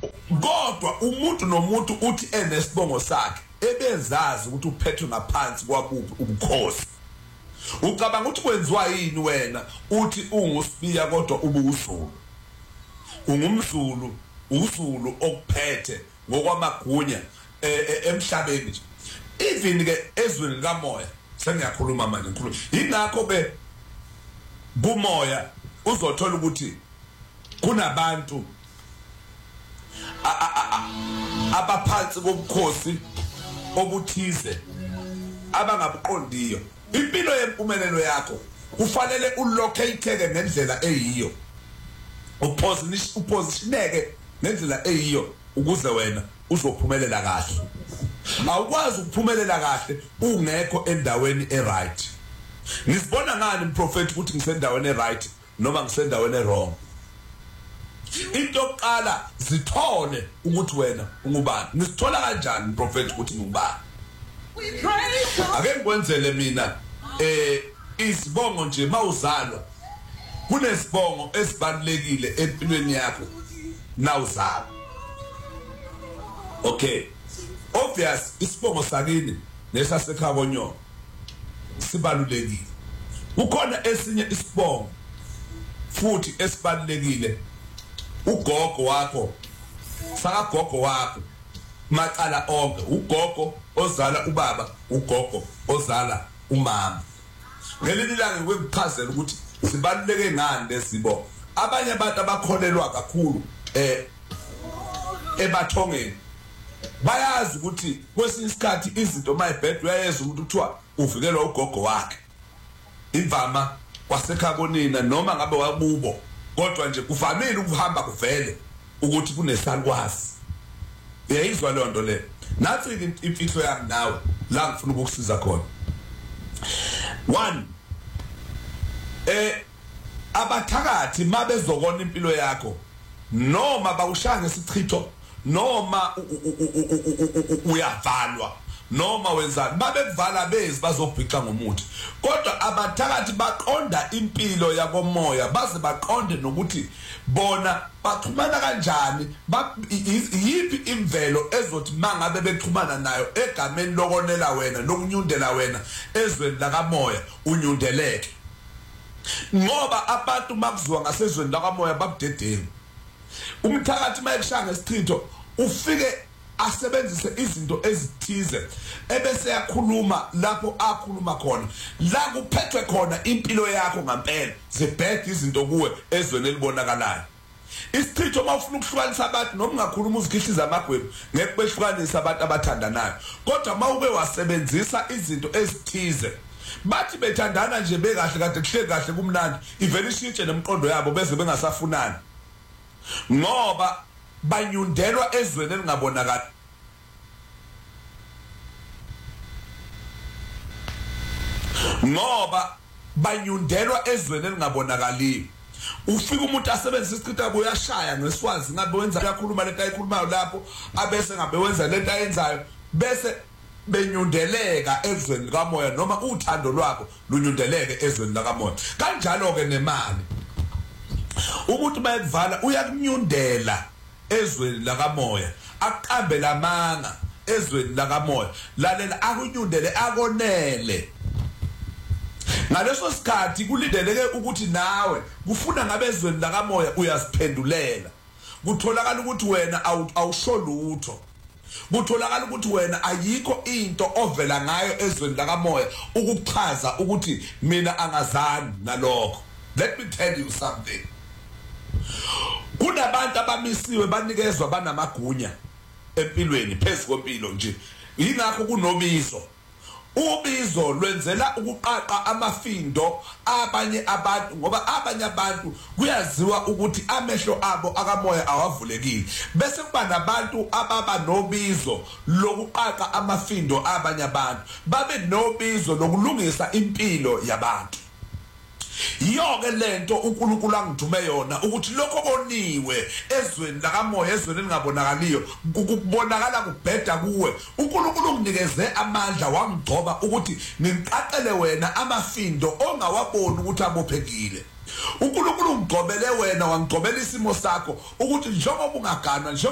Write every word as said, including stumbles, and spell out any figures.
kodwa umuntu nomuntu uthi enesibongo sakhe ebezazi ukuthi uphethwe ngaphansi kwabuphi ubukhosi. Ucabanga ukuthi kwenziwa yini wena uthi ungusibiya kodwa ubuzulu? Ungumzulu, uzulu okuphethe ngokwamagunya emhlabeni nje. Even ke ezweni likamoya sengiyakhuluma manje ngikhuluma. Ingakho ke kumoya uzothola ukuthi kunabantu abaphansi kobukhosi obuthize abangabuqondiyo. Impilo yempumelelo yakho kufanele ulocate ngendlela eyiyo, upositioneke ngendlela eyiyo ukuze wena uzophumelela kahle. Awukwazi ukuphumelela kahle ungekho endaweni eright. Ngisibona ngani umprofeti ukuthi ngisendaweni eright noma ngisendaweni wrong? Into yokuqala zithole ukuthi wena ungubani. Ngisithola kanjani umprofeti ukuthi ngubani? Ake ngikwenzele mina eh isibongo nje mawuzalwa kunesibongo esibalekile empilweni yakho nawuzalwa. Okay, obvious isibongo sakini nesaseKhabonyo sibalulekile. Ukhona esinye isibongo futhi esibalekile, ugogo wakho, sakagogo wakho macala onke, ugogo ozala ubaba, ugogo ozala umama. Ngelinye ilanga ngikuchazela ukuthi sibaluleke ngani lesibo. Abanye abantu abakholelwa kakhulu eh ebathongeni bayazi ukuthi kwesinye isikhathi izinto mayibhedwe uyayeza umuntu kuthiwa uvikelwa ugogo wakhe. Imvama kwaseKhabonina noma ngabe wabubo, kodwa nje kuvamile ukuhamba kuvele ukuthi kunesalukwazi. Uyayizwa leyo nto le. Nathi imfihlo yami nawe la ngifuna ukukusiza khona. One, eh abathakathi mabezokona impilo yakho noma bawushaya ngesichitho noma uyavalwa noma wenzani babekuvala bezi bazobhixa ngomuthi, kodwa abathakathi baqonda impilo yakomoya baze baqonde nokuthi bona baxhumana kanjani, yipi imvelo ezothi mangabe bexhumana nayo egameni lokonela wena lokunyundela wena ezweni lakamoya unyundeleke. Ngoba abantu makuzwa ngasezweni lakamoya babudedeni. Umthakathi mayekushaya ngesichitho ufike asebenzise izinto ezithize ebese yakhuluma lapho akhuluma khona la kuphethwe khona impilo yakho ngempela, zibhede izinto kuwe ezweni elibonakalayo. Isichitho mawufuna ukuhlukanisa abantu noma ungakhuluma uzikhihliza amagwebu ngeke behlukanisa abantu abathandanayo, kodwa mawube wasebenzisa izinto ezithize bathi bethandana nje bekahle kade kuhle kahle kumnandi ivele ishintshe nemqondo yabo beze bengasafunani ngoba banyundelwa ezweni elingabonakala. Ngoba banyundelwa ezweni elingabonakali. Ufika umuntu asebenzisa isichitho uyashaya ngeswazi ngabe wenza uyakhuluma lento ayikhulumayo lapho abese ngabe wenza lento ayenzayo bese benyundeleka ezweni likamoya noma uthando lwakho lunyundeleke ezweni likamoya. Kanjalo ke nemali. Umuntu mayekuvala uyakunyundela ezweni lakamoya, aqambe lamanga ezweni lakamoya, lalela akunyundele akonele. Ngaleso sikhathi kulindeleke ukuthi nawe kufuna ngabe ezweni lakamoya uyaziphendulela. Kutholakala ukuthi wena awusho lutho. Kutholakala ukuthi wena ayikho into ovela ngayo ezweni lakamoya ukuchaza ukuthi mina angazani nalokho. Let me tell you something. Kunabantu abamisiwe banikezwa banamagunya empilweni phezu kwempilo nje. Yingakho kunobizo. Ubizo lwenzela ukuqaqa amafindo abanye abantu ngoba abanye abantu kuyaziwa ukuthi amehlo abo akamoya awavulekile, bese kuba nabantu ababa nobizo lokuqaqa amafindo abanye abantu, babe nobizo lokulungisa impilo yabantu. Yonke lento uNkulunkulu angithume yona ukuthi lokho koniwe ezweni lakamoya ezweni elingabonakaliyo kubonakala kubheda kuwe. uNkulunkulu unginikeze amandla wangigcoba ukuthi ngiqaqele wena amafindo ongawaboni ukuthi abophekile. uNkulunkulu ungigcobele wena wangigcobela isimo sakho ukuthi njengoba ungaganwa